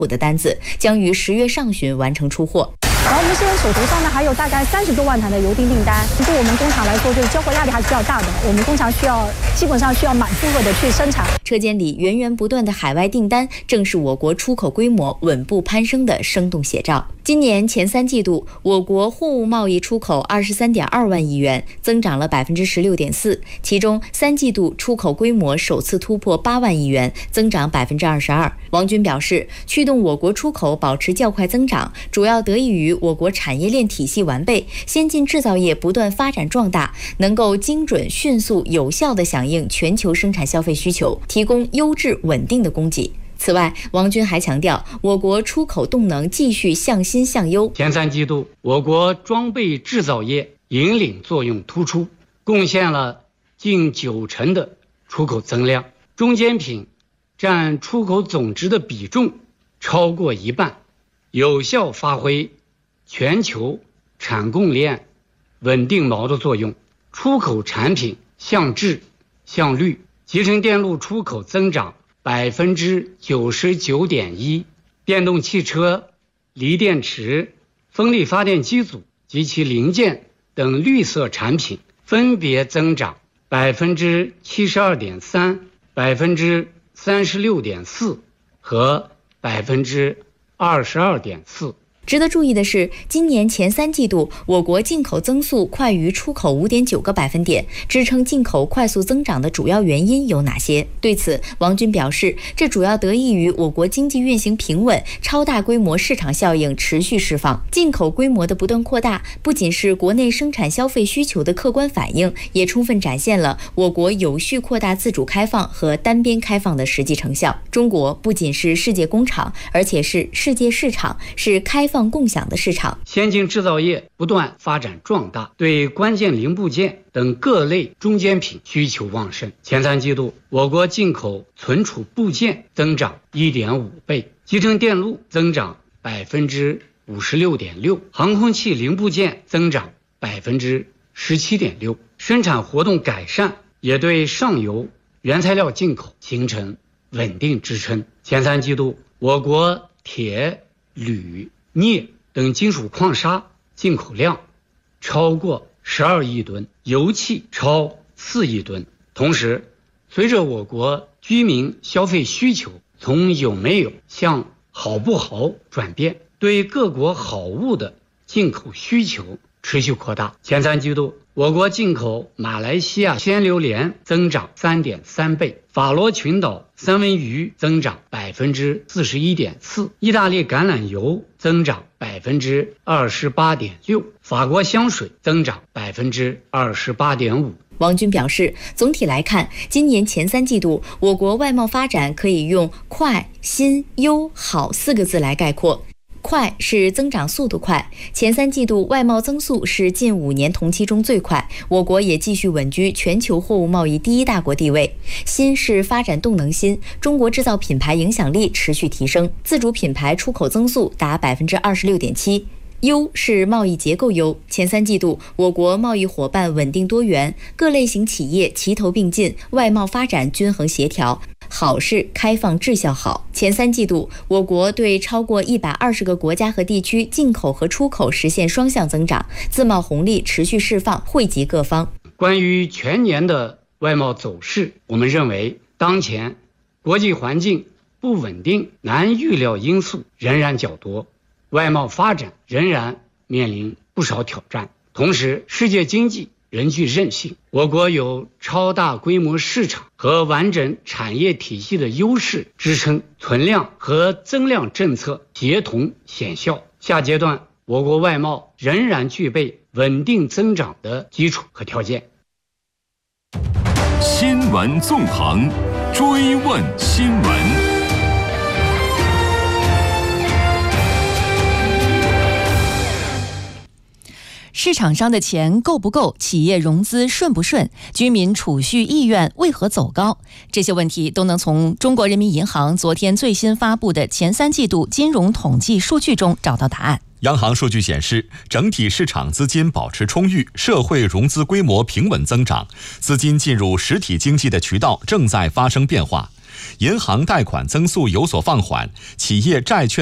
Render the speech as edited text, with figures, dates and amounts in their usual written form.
的单子，将于10月上旬完成出货。 然后我们现在手头上呢还有大概30多万台的油订订单，对我们工厂来说，这个交货压力还是比较大的。我们工厂基本上需要满负荷的去生产。 车间里源源不断的海外订单，正是我国出口规模稳步攀升的生动写照。今年前3季度，我国货物贸易出口23.2万亿元，增长了16.4%，其中3季度出口规模首次突破8万亿元，增长22%。王军表示，驱动我国出口保持较快增长，主要得益于我国产业链体系完备，先进制造业不断发展壮大，能够精准、迅速、有效地响应全球生产消费需求，提供优质稳定的供给。此外，王军还强调，我国出口动能继续向新向优。 前3季度，我国装备制造业引领作用突出，贡献了近90%的出口增量，中间品占出口总值的比重超过1半，有效发挥全球产供链稳定锚的作用。出口产品向质向率，集成电路出口增长99.1%，电动汽车、锂电池、风力发电机组及其零件等绿色产品分别增长72.3%、36.4%和22.4%。 值得注意的是，今年前3季度，我国进口增速快于出口5.9个百分点，支撑进口快速增长的主要原因有哪些？对此，王军表示，这主要得益于我国经济运行平稳，超大规模市场效应持续释放，进口规模的不断扩大，不仅是国内生产消费需求的客观反应，也充分展现了我国有序扩大自主开放和单边开放的实际成效。中国不仅是世界工厂，而且是世界市场，是开放共享的市场。 先进制造业不断发展壮大，对关键零部件等各类中间品需求旺盛。前3季度，我国进口存储部件增长1.5倍，集成电路增长56.6%，航空器零部件增长17.6%。生产活动改善也对上游原材料进口形成稳定支撑。前3季度，我国铁、铝、镍等金属矿砂进口量超过12亿吨，油气超4亿吨。同时，随着我国居民消费需求从有没有向好不好转变，对各国好物的进口需求持续扩大。前3季度，我国进口马来西亚鲜榴莲增长3.3倍，法罗群岛三文鱼增长41.4%，意大利橄榄油增长28.6%，法国香水增长28.5%。 王军表示，总体来看，今年前3季度，我国外贸发展可以用快、新、优、好4个字来概括。快是增长速度快，前3季度外贸增速是近5年同期中最快，我国也继续稳居全球货物贸易第1大国地位。新是发展动能新，中国制造品牌影响力持续提升，自主品牌出口增速达26.7%。优是贸易结构优，前3季度我国贸易伙伴稳定多元，各类型企业齐头并进，外贸发展均衡协调。好是开放质效好，前3季度我国对超过120个国家和地区进口和出口实现双向增长，自贸红利持续释放，惠及各方。 关于全年的外贸走势，我们认为当前国际环境不稳定，难预料因素仍然较多，外贸发展仍然面临不少挑战。同时，世界经济仍具韧性，我国有超大规模市场和完整产业体系的优势支撑，存量和增量政策协同显效。下阶段，我国外贸仍然具备稳定增长的基础和条件。 新闻纵横，追问新闻。 市场上的钱够不够？企业融资顺不顺？居民储蓄意愿为何走高？这些问题都能从中国人民银行昨天最新发布的前3季度金融统计数据中找到答案。 央行数据显示，整体市场资金保持充裕，社会融资规模平稳增长，资金进入实体经济的渠道正在发生变化。 银行贷款增速有所放缓，企业债券